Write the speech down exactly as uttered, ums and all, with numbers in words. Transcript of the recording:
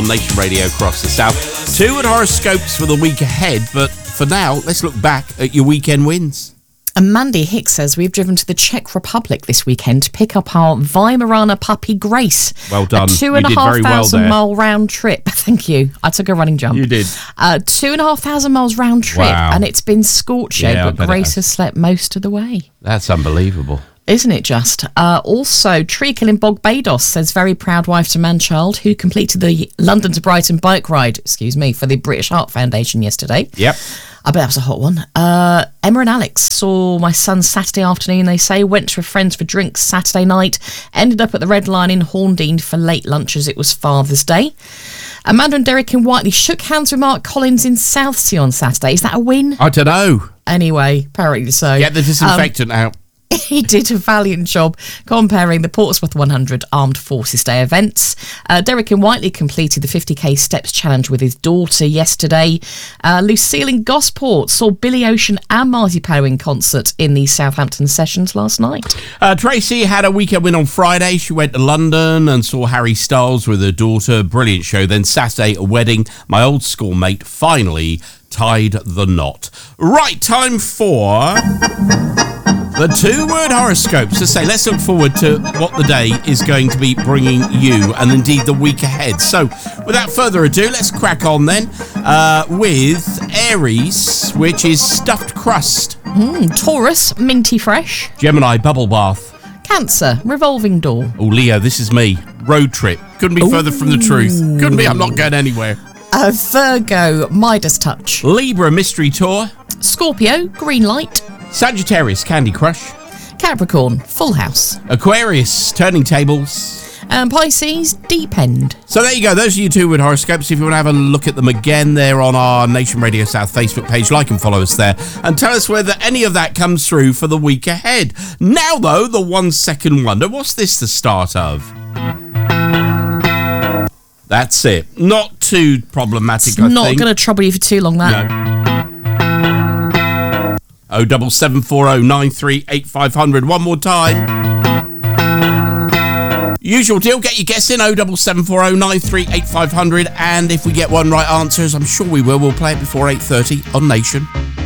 Nation Radio across the south. Two at horoscopes for the week ahead, but for now, let's look back at your weekend wins. And Mandy Hicks says we've driven to the Czech Republic this weekend to pick up our Weimaraner puppy Grace. Well done. A two and You a did half very well thousand there. mile round trip. Thank you. I took a running jump. You did. Uh, two and a half thousand miles round trip, Wow. and it's been scorching, Yeah, I but bet it Grace has. has slept most of the way. That's unbelievable. Isn't it just? Uh, also, Treacle in Bogbados says very proud wife to man-child who completed the London to Brighton bike ride, excuse me, for the British Heart Foundation yesterday. Yep. I bet that was a hot one. Uh, Emma and Alex saw my son Saturday afternoon, they say, went to a friend's for drinks Saturday night, ended up at the Red Lion in Horndean for late lunch as it was Father's Day. Amanda and Derek in Whiteley shook hands with Mark Collins in Southsea on Saturday. Is that a win? I don't know. Anyway, apparently so. Get the disinfectant out. He did a valiant job comparing the Portsmouth one hundred Armed Forces Day events. Uh, Derek in Whiteley completed the fifty k steps challenge with his daughter yesterday. Uh, Lucille in Gosport saw Billy Ocean and Marty Poe in concert in the Southampton sessions last night. Uh, Tracy had a weekend win on Friday. She went to London and saw Harry Styles with her daughter. Brilliant show. Then Saturday, a wedding. My old schoolmate finally tied the knot. Right, time for the two-word horoscopes. To say, let's look forward to what the day is going to be bringing you, and indeed the week ahead. So, without further ado, let's crack on then uh, with Aries, which is stuffed crust. Mm, Taurus, minty fresh. Gemini, bubble bath. Cancer, revolving door. Oh, Leo, this is me. Road trip. Couldn't be Ooh. further from the truth. Couldn't be. I'm not going anywhere. Uh, Virgo, Midas touch. Libra, mystery tour. Scorpio, green light. Sagittarius, Candy Crush. Capricorn, full house. Aquarius, turning tables. And Pisces, deep end. So there you go. Those are your two-word horoscopes. If you want to have a look at them again, they're on our Nation Radio South Facebook page. Like and follow us there. And tell us whether any of that comes through for the week ahead. Now, though, the one-second wonder. What's this the start of? That's it. Not too problematic, it's I not think. going to trouble you for too long, that. No. oh seven seven four oh nine three eight five hundred. One more time. Usual deal, get your guess in. oh seven seven four oh nine three eight five hundred. And if we get one right answer, as I'm sure we will, we'll play it before eight thirty on Nation.